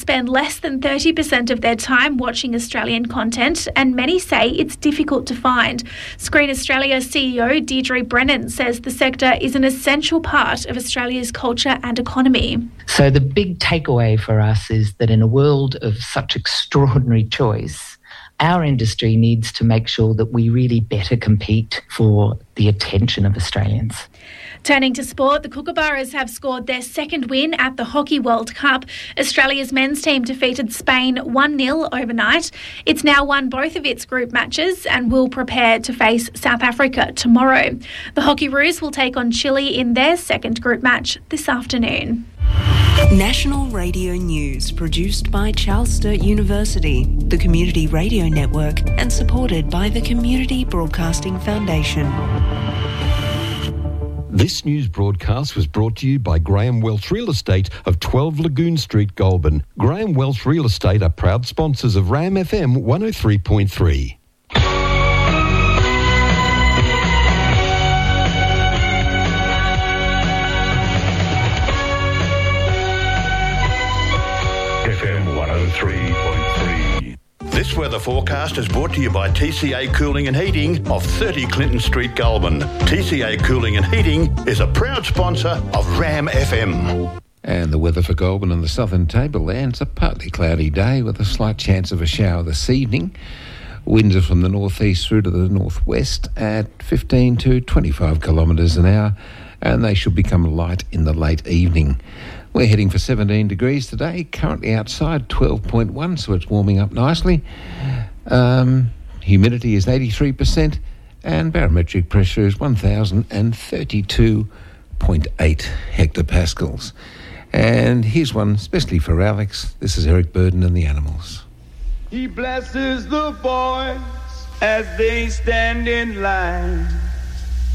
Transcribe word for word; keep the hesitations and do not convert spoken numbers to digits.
spend less than thirty percent of their time watching Australian content, and many say it's difficult to find. Screen Australia C E O Deirdre Brennan says the sector is an essential part of Australia's culture and economy. So the big takeaway for us is that in a world of such extraordinary choice, our industry needs to make sure that we really better compete for the attention of Australians. Turning to sport, the Kookaburras have scored their second win at the Hockey World Cup. Australia's men's team defeated Spain one nil overnight. It's now won both of its group matches and will prepare to face South Africa tomorrow. The Hockeyroos will take on Chile in their second group match this afternoon. National Radio News, produced by Charles Sturt University, the Community Radio Network, and supported by the Community Broadcasting Foundation. This news broadcast was brought to you by Graham Welch Real Estate of twelve Lagoon Street, Goulburn. Graham Welch Real Estate are proud sponsors of Ram F M one oh three point three. F M one oh three point three. This weather forecast is brought to you by T C A Cooling and Heating of thirty Clinton Street, Goulburn. T C A Cooling and Heating is a proud sponsor of Ram F M. And the weather for Goulburn and the southern tablelands, a partly cloudy day with a slight chance of a shower this evening. Winds are from the northeast through to the northwest at fifteen to twenty-five kilometres an hour, and they should become light in the late evening. We're heading for seventeen degrees today, currently outside twelve point one, so it's warming up nicely. Um, humidity is eighty-three percent and barometric pressure is one thousand thirty-two point eight hectopascals. And here's one especially for Alex. This is Eric Burden and the Animals. He blesses the boys as they stand in line.